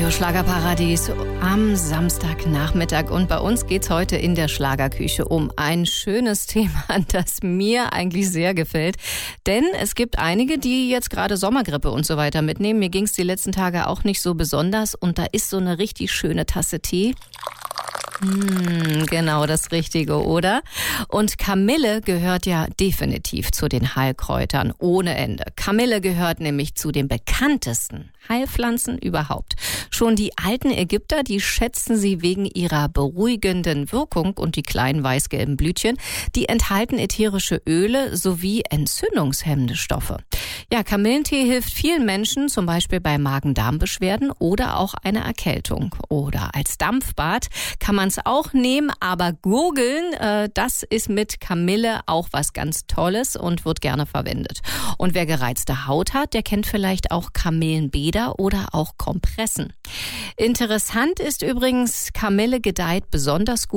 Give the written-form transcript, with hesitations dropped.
Radio Schlagerparadies am Samstagnachmittag. Und bei uns geht's heute in der Schlagerküche um ein schönes Thema, das mir eigentlich sehr gefällt. Denn es gibt einige, die jetzt gerade Sommergrippe und so weiter mitnehmen. Mir ging's die letzten Tage auch nicht so besonders. Und da ist so eine richtig schöne Tasse Tee. Genau das Richtige, oder? Und Kamille gehört ja definitiv zu den Heilkräutern ohne Ende. Kamille gehört nämlich zu den bekanntesten Heilpflanzen überhaupt. Schon die alten Ägypter, die schätzen sie wegen ihrer beruhigenden Wirkung, und die kleinen weißgelben Blütchen, die enthalten ätherische Öle sowie entzündungshemmende Stoffe. Ja, Kamillentee hilft vielen Menschen, zum Beispiel bei Magen-Darm-Beschwerden oder auch einer Erkältung. Oder als Dampfbad kann man es auch nehmen, aber gurgeln, das ist mit Kamille auch was ganz Tolles und wird gerne verwendet. Und wer gereizte Haut hat, der kennt vielleicht auch Kamillenbäder oder auch Kompressen. Interessant ist übrigens, Kamille gedeiht besonders gut